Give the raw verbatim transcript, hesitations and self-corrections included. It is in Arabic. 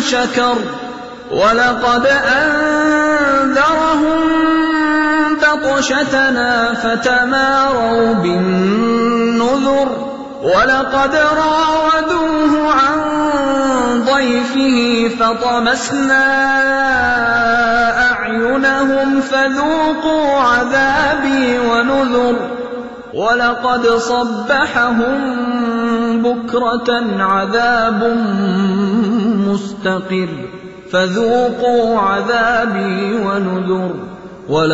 شكر ولقد أنذرهم بطشتنا فتماروا بالنذر ولقد راودوه عن ضيفه فطمسنا أعينهم فذوقوا عذابي ونذر ولقد صبحهم بكرة عذاب مستقر فذوقوا عذابي ونذر